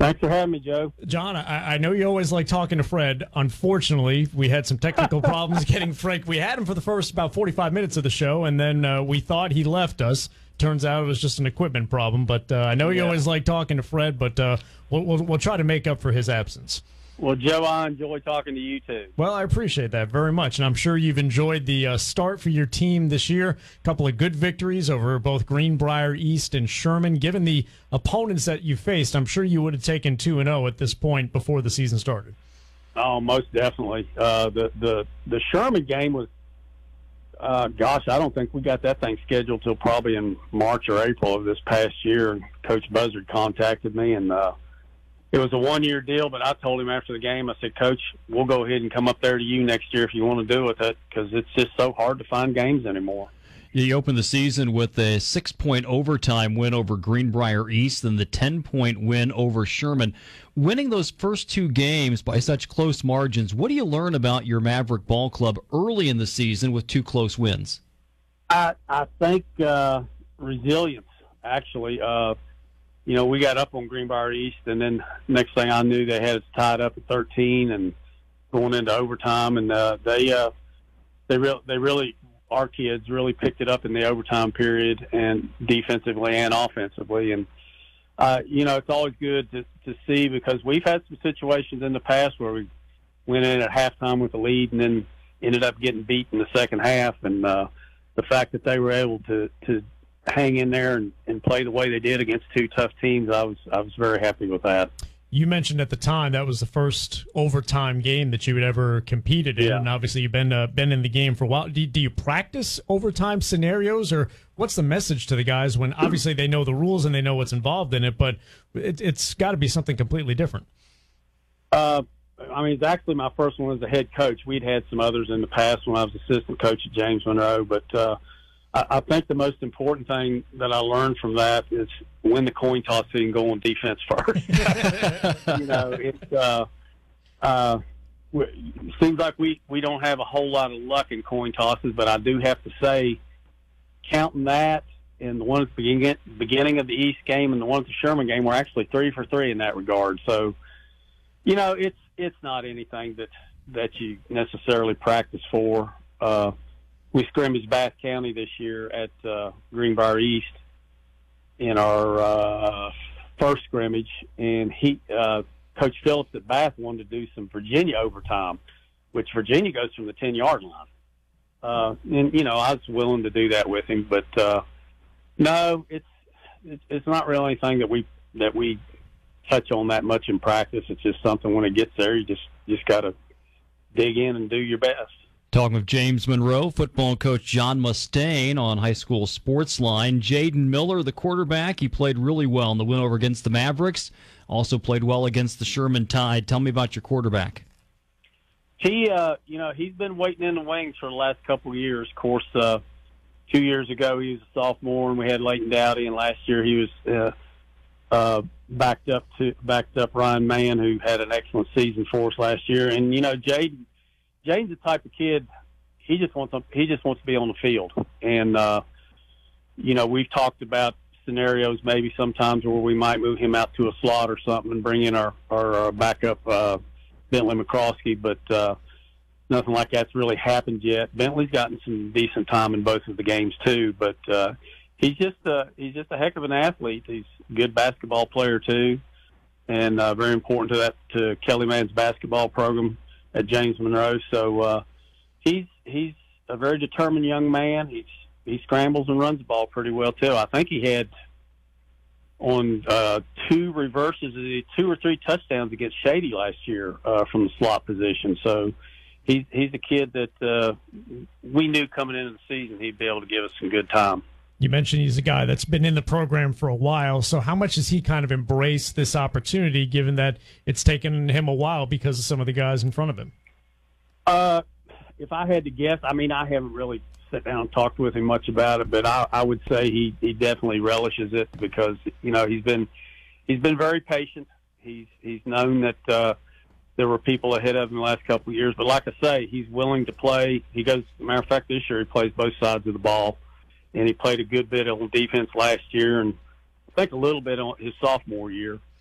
Thanks for having me, Joe. John, I know you always like talking to Fred. Unfortunately, we had some technical problems getting Frank. We had him for the first about 45 minutes of the show, and then we thought he left us. Turns out it was just an equipment problem. But I know you always like talking to Fred, but we'll try to make up for his absence. Well, Joe, I enjoy talking to you, too. Well, I appreciate that very much, and I'm sure you've enjoyed the start for your team this year. A couple of good victories over both Greenbrier East and Sherman. Given the opponents that you faced, I'm sure you would have taken 2-0 at this point before the season started. Oh, most definitely. The Sherman game was, I don't think we got that thing scheduled till probably in March or April of this past year. And Coach Buzzard contacted me, and it was a one-year deal, but I told him after the game, I said, Coach, we'll go ahead and come up there to you next year if you want to do it, because it's just so hard to find games anymore. You opened the season with a 6-point overtime win over Greenbrier East and the 10-point win over Sherman. Winning those first two games by such close margins, what do you learn about your Maverick Ball Club early in the season with two close wins? I think resilience, actually. We got up on Greenbrier East, and then next thing I knew, they had us tied up at 13 and going into overtime. And our kids really picked it up in the overtime period, and defensively and offensively. And it's always good to see, because we've had some situations in the past where we went in at halftime with a lead and then ended up getting beat in the second half. And the fact that they were able to hang in there and play the way they did against two tough teams, I was very happy with that. You mentioned at the time that was the first overtime game that you had ever competed in, and obviously you've been in the game for a while. Do you practice overtime scenarios, or what's the message to the guys when obviously they know the rules and they know what's involved in it, but it's got to be something completely different? It's actually my first one as a head coach. We'd had some others in the past when I was assistant coach at James Monroe, but I think the most important thing that I learned from that is win the coin toss so you can go on defense first. It seems like we don't have a whole lot of luck in coin tosses, but I do have to say, counting that and the one at the beginning of the East game and the one at the Sherman game, we're actually 3 for 3 in that regard. So, it's not anything that you necessarily practice for. We scrimmaged Bath County this year at Greenbrier East in our first scrimmage, and Coach Phillips at Bath wanted to do some Virginia overtime, which Virginia goes from the 10-yard line. I was willing to do that with him, but no, it's not really anything that we touch on that much in practice. It's just something when it gets there, you just got to dig in and do your best. Talking with James Monroe, football coach John Mustaine on High School Sports Line. Jaden Miller, the quarterback, he played really well in the win over against the Mavericks. Also played well against the Sherman Tide. Tell me about your quarterback. He's been waiting in the wings for the last couple of years. Of course, 2 years ago he was a sophomore, and we had Leighton Dowdy, and last year he was backed up Ryan Mann, who had an excellent season for us last year. And Jaden's the type of kid, he just wants to be on the field. And, we've talked about scenarios maybe sometimes where we might move him out to a slot or something and bring in our backup, Bentley McCroskey, but nothing like that's really happened yet. Bentley's gotten some decent time in both of the games too, but he's just a heck of an athlete. He's a good basketball player too, and very important to Kelly Mann's basketball program at James Monroe. So he's a very determined young man. He scrambles and runs the ball pretty well too. I think he had on 2 reverses, 2 or 3 touchdowns against Shady last year from the slot position. So he's a kid that we knew coming into the season he'd be able to give us some good time. You mentioned he's a guy that's been in the program for a while. So how much has he kind of embraced this opportunity, given that it's taken him a while because of some of the guys in front of him? If I had to guess, I haven't really sat down and talked with him much about it, but I would say he definitely relishes it because, he's been very patient. He's known that there were people ahead of him the last couple of years. But like I say, he's willing to play. Matter of fact, this year he plays both sides of the ball. And he played a good bit on defense last year, and I think a little bit on his sophomore year.